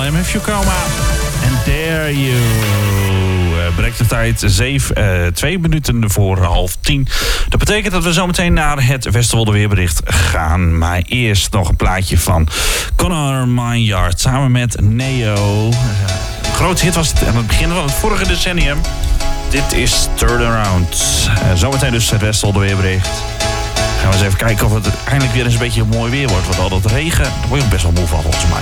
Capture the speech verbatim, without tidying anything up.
M F Coma. En Dare You. Uh, brengt de tijd zeven, uh, twee minuten voor half tien. Dat betekent dat we zometeen naar het Westerwolde weerbericht gaan. Maar eerst nog een plaatje van Conor Maynard samen met Neo. Uh, een grote hit was het aan het begin van het vorige decennium. Dit is Turn Around. Uh, zometeen dus het Westerwolde weerbericht. Gaan we eens even kijken of het eindelijk weer eens een beetje mooi weer wordt. Want al dat regen, daar word je ook best wel moe van volgens mij.